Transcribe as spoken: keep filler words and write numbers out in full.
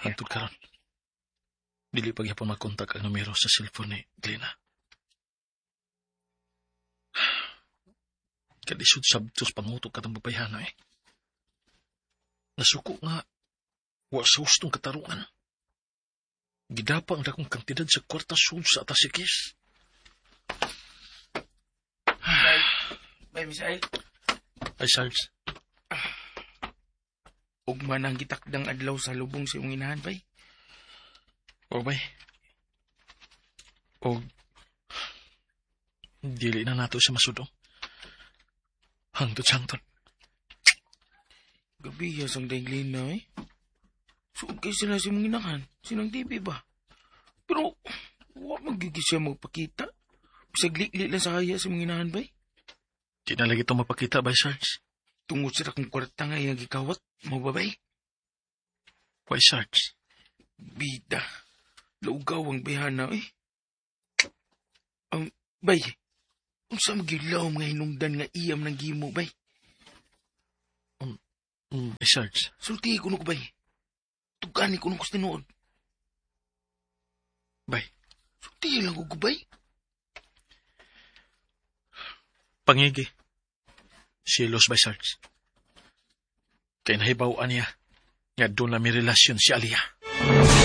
Hantod karon. Dili pagyapon makontak ang numero sa cellphone ni Glena. Kadisod sabtos pangutok katang babayhana eh. Nasuko nga, wa sa hustong katarungan. Gidapa ang dakong kantidad sa kwarta sul sa atas si Kiss. Bay, Misael. Ay, Sarge. Ugma nang gitakdang adlaw sa lubong sa iyong inahan, bay. O, bay. O, dili na nato siya masudong. Hangtod-hangtod. Gabi yasang daing na eh. Suod kayo sila si mong inahan. Sinang T V ba? Pero, huwag magiging siya magpakita. Sagli-li lang sa haya si mong inahan, bay. Di na lagi ito mapakita, bay, Sarge. Tungod sila kung kwarta nga yung gikawat, mo ba, bay? Why, Sarge? Bida. Laugaw ang bayhana, eh. Ang, um, bay, kung sa magilaw mga hinungdan nga iyam ng gimo, bay. Um, um, eh, Sarge. Sulti ko no ko, bay. Tugani ko no ko tinuod. Bay. Sulti lang ko, bay. Pangigi. Silos, bay, Sarge. Kaya nahibawaan niya nga doon na may relasyon si Alia.